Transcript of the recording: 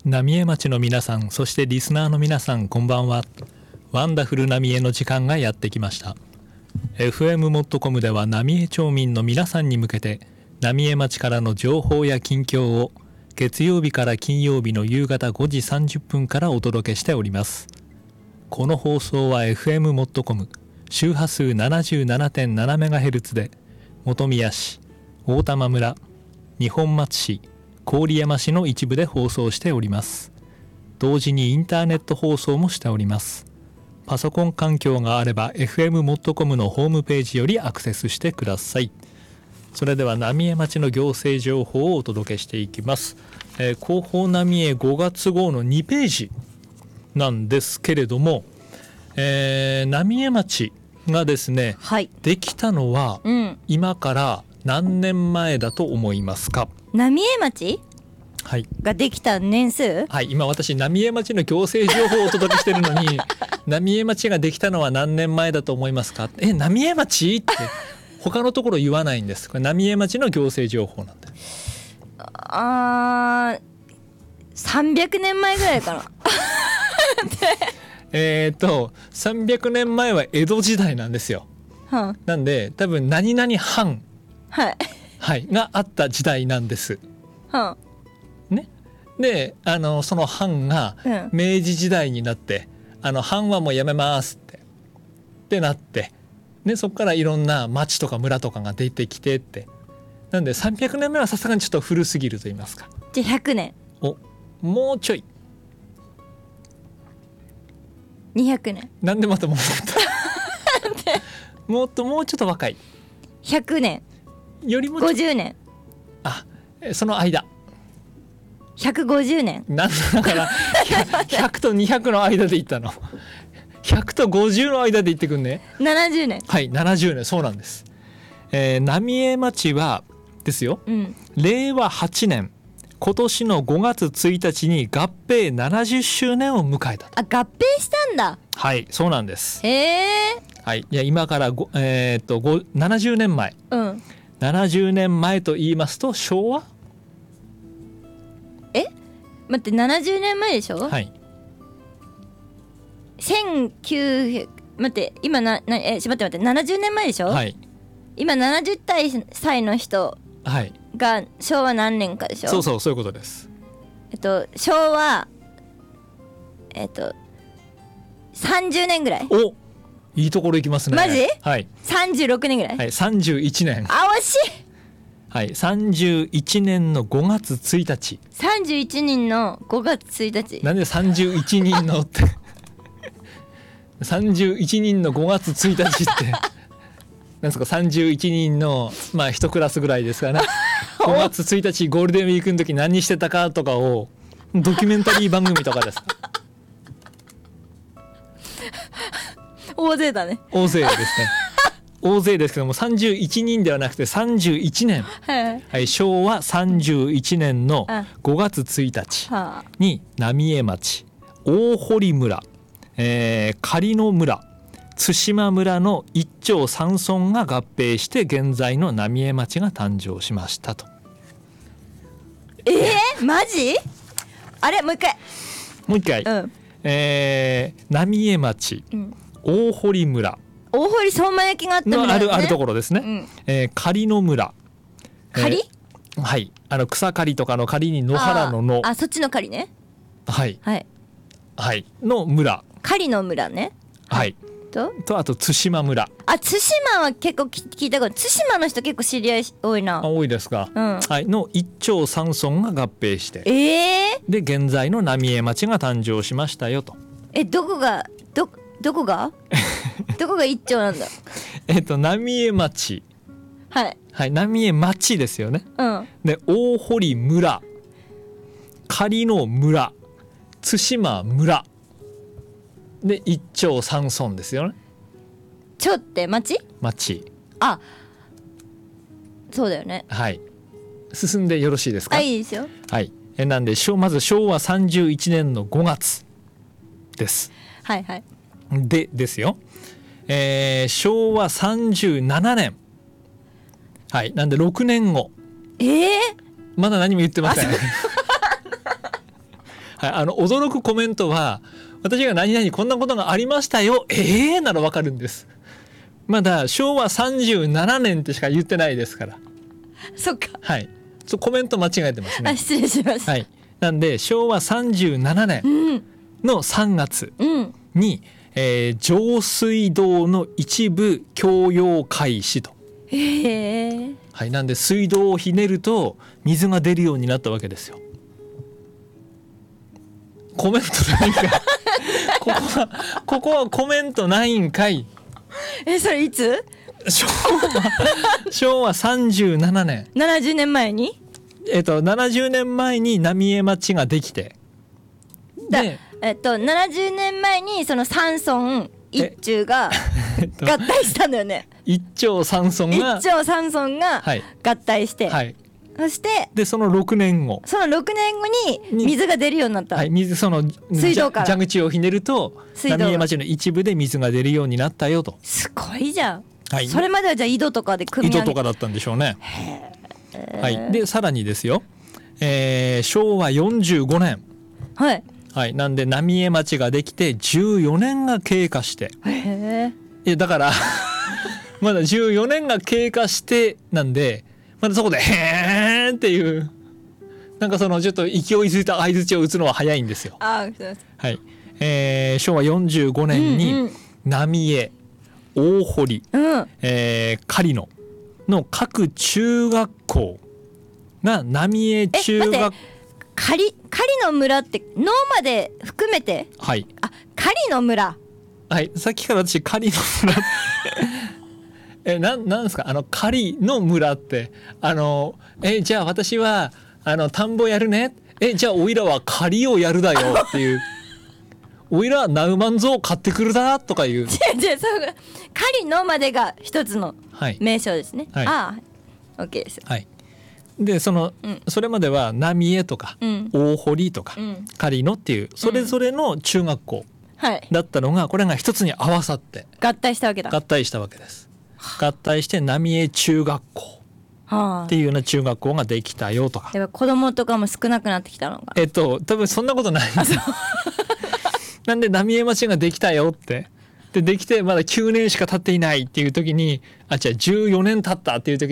浪江町の皆さん、そしてリスナーの皆さん、こんばんは。ワンダフル浪江の時間がやってきました。 FM モットコムでは浪江町民の皆さんに向けて浪江町からの情報や近況を月曜日から金曜日の夕方5時30分からお届けしております。この放送は FM モットコム周波数 77.7MHz で本宮市、大玉村、二本松市、郡山市の一部で放送しております。同時にインターネット放送もしております。パソコン環境があれば FM モットコムのホームページよりアクセスしてください。それでは浪江町の行政情報をお届けしていきます。広報浪江5月号の2ページなんですけれども、浪江町がですね、 はい、 できたのは今から何年前だと思いますか？ 浪江町、 はい、 ができた年数？ はい、今私浪江町の行政情報をお届けしてるのに浪江町ができたのは何年前だと思いますか？浪江町って他のところ言わないんです。これ浪江町の行政情報なんで。 300年前ぐらいかな 300年前は江戸時代なんですよ、なんで多分何々藩、があった時代なんです、ね、でその藩が明治時代になって、藩はもうやめますってなって、ね、そこからいろんな町とか村とかが出てきてって、なんで300年目はさすがにちょっと古すぎると言いますか。 じゃあ100年、 もうちょい、 200年、 なんでまたもっともうちょっと若い、 100年よりも 50年、 その間 150年、 なんだから100と200の間でいったの100と50の間でいってくんね。 70年、 はい、70年、そうなんです。浪江町はですよ、令和8年今年の5月1日に合併70周年を迎えた。 合併したんだ。 はい、そうなんです。はい、いや今から70年前、70年前と言いますと昭和、 待って70年前でしょ。 はい、 1900、待って今待って70年前でしょ。はい、今70歳の人が昭和何年かでしょ。 そういうことです。 昭和30年ぐらい。 いいところ行きますね。 マジ？ はい。 36年ぐらい。 はい、31年。 惜しい。 はい、31年の5月1日。 31人の5月1日。 なんで31人のって31人の5月1日ってなんですか。31人のまあ1クラスぐらいですからね5月1日ゴールデンウィークの時何してたかとかをドキュメンタリー番組とかですか大勢だね。 大勢ですね大勢ですけども31人ではなくて31年、はい、昭和31年の5月1日に浪江町、大堀村、仮野村、対馬村の一町三村が合併して現在の浪江町が誕生しましたと。 マジ？あれもう一回、 浪江町、大堀村、 大堀相馬焼があった村ね、 あるところですね、仮野村、はい、草刈りとかの刈りに野原の野、 そっちの刈りね、 はいの村、 狩の村ね、 とあと対馬村。 対馬は結構聞いたこと、対馬の人結構知り合い多いな。 多いですか、の一町三村が合併して、で現在の浪江町が誕生しましたよと。 どこがどこが一町なんだ浪江町、浪江町ですよね、で大堀村、仮野村、対馬村で一町三村ですよね。 町って町そうだよね。 はい、進んでよろしいですか？ いいですよ。 はい、なんでまず昭和31年の5月です。ですよ、昭和37年、なんで6年後、まだ何も言ってませんはい、驚くコメントは私が何々こんなことがありましたよならわかるんです。まだ昭和37年ってしか言ってないですから。 そっか、 はい、コメント間違えてますね。 失礼しました、 はい、なんで昭和37年の3月に、上水道の一部供用開始と。はい、なんで水道をひねると水が出るようになったわけですよ。コメントないんかいここはコメントないんかい。 それいつ？ 昭和37年 70年前に 70年前に浪江町ができて、 で70年前にその三村一中が合体したんだよね。 一町三村が合体して、 はい、 そしてでその6年後に水が出るようになった。 はい、その水道から蛇口をひねると浪江町の一部で水が出るようになったよと。 すごいじゃん、 はい、 それまではじゃあ井戸とかで組み上げ井戸とかだったんでしょうね。はい、でさらにですよ、昭和45年、 はいはい、なんで浪江町ができて14年が経過して、いやだからまだ14年が経過してなんでまだそこでへーっていうなんかそのちょっと勢いづいた相槌を打つのは早いんですよ。はい、昭和45年に浪江、大堀、狩野の各中学校が浪江中学狩野村って野まで含めて、 はい、 狩野村、 はい、さっきから私狩野村なんですか狩野村ってじゃあ私は田んぼやるね、じゃあおいらは狩りをやるだよっていうおいらはナウマンゾウ買ってくるだとかいう。 そう狩野までが一つの名称ですね。 はい、 OK です。 はい、でそれまでは浪江とか、大堀とか、狩野っていうそれぞれの中学校だったのが、これが一つに合わさって合体したわけだ。 合体したわけです。合体して浪江中学校っていうような中学校ができたよとか。 子供とかも少なくなってきたのか。 多分そんなことないなんで浪江町ができたよってできてまだ9年しか経っていないっていう時にじゃあ14年経ったっていう時